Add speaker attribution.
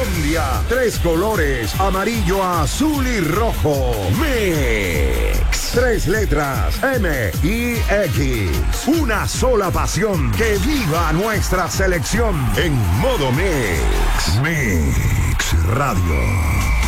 Speaker 1: Colombia. 3 colores, amarillo, azul y rojo. Mix. 3 letras, MIX. Una sola pasión. Que viva nuestra selección en modo Mix. Mix Radio.